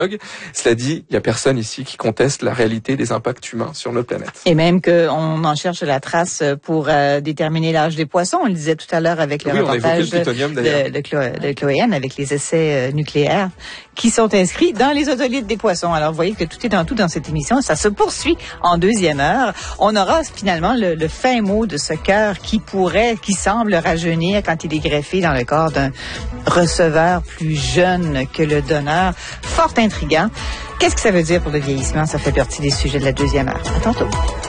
Cela dit, il n'y a personne ici qui conteste la réalité des impacts humains sur notre planète. Et même qu'on en cherche la trace pour déterminer l'âge des poissons. On le disait tout à l'heure avec le reportage de Chloé-Anne, avec les essais nucléaires qui sont inscrits dans les otolithes des poissons. Alors, vous voyez que tout est dans tout dans cette émission. Ça se poursuit en deuxième heure. On aura finalement le fin mot de ce cœur qui semble rajeunir quand il est greffé dans le corps d'un receveur plus jeune que le donneur. Fort intriguant. Qu'est-ce que ça veut dire pour le vieillissement? Ça fait partie des sujets de la deuxième heure. À tantôt.